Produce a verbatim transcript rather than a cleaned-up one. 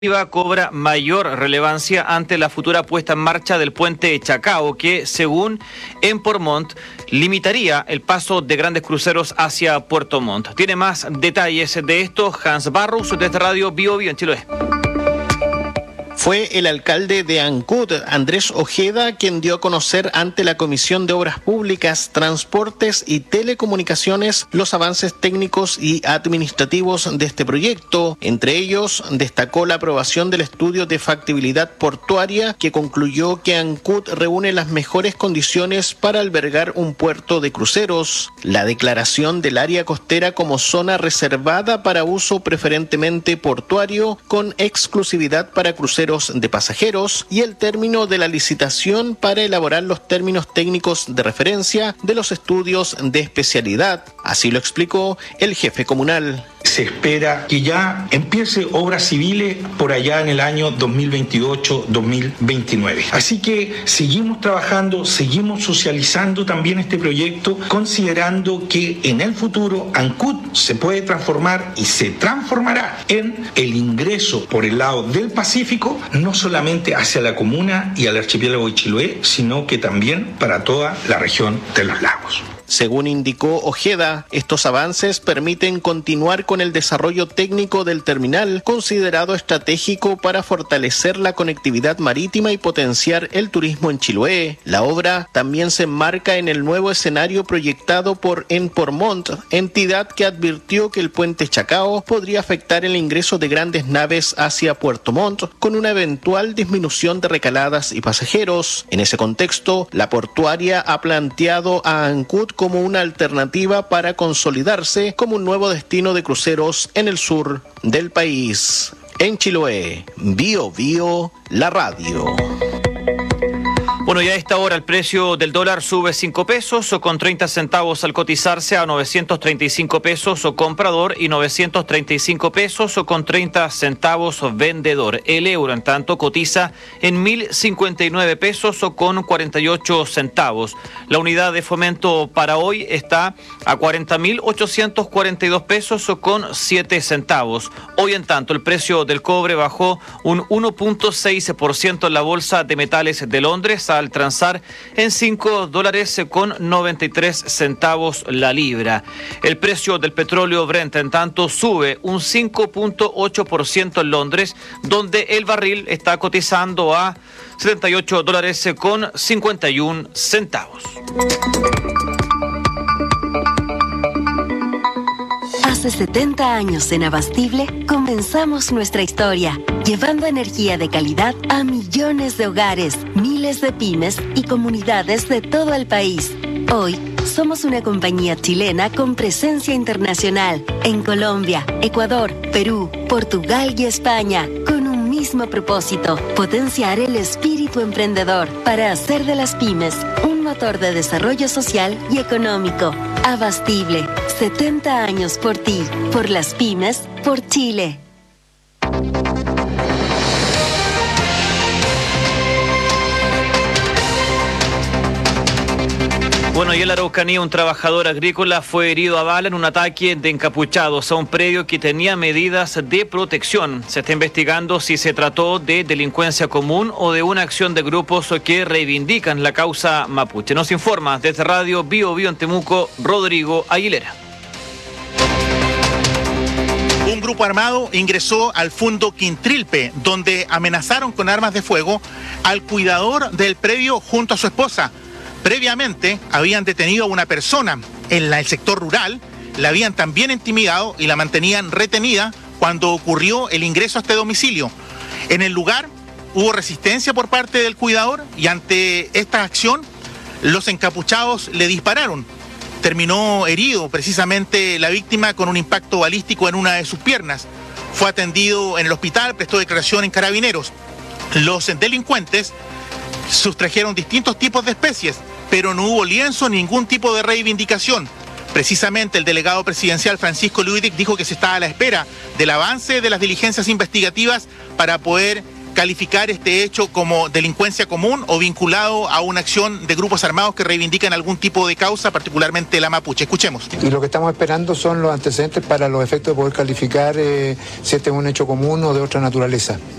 cobra mayor relevancia ante la futura puesta en marcha del puente Chacao, que, según Empormont, limitaría el paso de grandes cruceros hacia Puerto Montt. Tiene más detalles de esto Hans Barrus desde Radio Bio Bio en Chiloé. Fue el alcalde de Ancud, Andrés Ojeda, quien dio a conocer ante la Comisión de Obras Públicas, Transportes y Telecomunicaciones los avances técnicos y administrativos de este proyecto. Entre ellos, destacó la aprobación del estudio de factibilidad portuaria, que concluyó que Ancud reúne las mejores condiciones para albergar un puerto de cruceros, la declaración del área costera como zona reservada para uso preferentemente portuario, con exclusividad para cruceros de pasajeros, y el término de la licitación para elaborar los términos técnicos de referencia de los estudios de especialidad. Así lo explicó el jefe comunal. Se espera que ya empiece obras civiles por allá en el año dos mil veintiocho dos mil veintinueve. Así que seguimos trabajando, seguimos socializando también este proyecto, considerando que en el futuro Ancud se puede transformar y se transformará en el ingreso por el lado del Pacífico, no solamente hacia la comuna y al archipiélago de Chiloé, sino que también para toda la región de los lagos. Según indicó Ojeda, estos avances permiten continuar con el desarrollo técnico del terminal, considerado estratégico para fortalecer la conectividad marítima y potenciar el turismo en Chiloé. La obra también se enmarca en el nuevo escenario proyectado por Empormont, entidad que advirtió que el puente Chacao podría afectar el ingreso de grandes naves hacia Puerto Montt, con una eventual disminución de recaladas y pasajeros. En ese contexto, la portuaria ha planteado a Ancud como una alternativa para consolidarse como un nuevo destino de cruceros en el sur del país. En Chiloé, Bio Bio, la radio. Bueno, ya a esta hora el precio del dólar sube cinco pesos o con treinta centavos al cotizarse a novecientos treinta y cinco pesos o comprador y novecientos treinta y cinco pesos o con treinta centavos vendedor. El euro, en tanto, cotiza en mil cincuenta y nueve pesos o con cuarenta y ocho centavos. La unidad de fomento para hoy está a cuarenta mil ochocientos cuarenta y dos pesos o con siete centavos. Hoy, en tanto, el precio del cobre bajó un uno punto seis por ciento en la Bolsa de Metales de Londres, al transar en cinco dólares con noventa y tres centavos la libra. El precio del petróleo Brent, en tanto, sube un cinco punto ocho por ciento en Londres, donde el barril está cotizando a setenta y ocho dólares con cincuenta y un centavos. Hace setenta años en Abastible comenzamos nuestra historia, llevando energía de calidad a millones de hogares, miles de pymes y comunidades de todo el país. Hoy somos una compañía chilena con presencia internacional en Colombia, Ecuador, Perú, Portugal y España, con un mismo propósito: potenciar el espíritu emprendedor para hacer de las pymes un motor de desarrollo social y económico. Abastible, setenta años por ti, por las pymes, por Chile. Bueno, y en la Araucanía un trabajador agrícola fue herido a bala en un ataque de encapuchados a un predio que tenía medidas de protección. Se está investigando si se trató de delincuencia común o de una acción de grupos que reivindican la causa mapuche. Nos informa desde Radio Bio Bio en Temuco, Rodrigo Aguilera. Un grupo armado ingresó al Fundo Quintrilpe, donde amenazaron con armas de fuego al cuidador del predio junto a su esposa. Previamente habían detenido a una persona en la, el sector rural, la habían también intimidado y la mantenían retenida cuando ocurrió el ingreso a este domicilio. En el lugar hubo resistencia por parte del cuidador y ante esta acción los encapuchados le dispararon. Terminó herido precisamente la víctima con un impacto balístico en una de sus piernas. Fue atendido en el hospital, prestó declaración en Carabineros. Los delincuentes sustrajeron distintos tipos de especies, pero no hubo lienzo, ningún tipo de reivindicación. Precisamente el delegado presidencial Francisco Luidic dijo que se está a la espera del avance de las diligencias investigativas para poder calificar este hecho como delincuencia común o vinculado a una acción de grupos armados que reivindican algún tipo de causa, particularmente la mapuche. Escuchemos. Y lo que estamos esperando son los antecedentes para los efectos de poder calificar eh, si este es un hecho común o de otra naturaleza.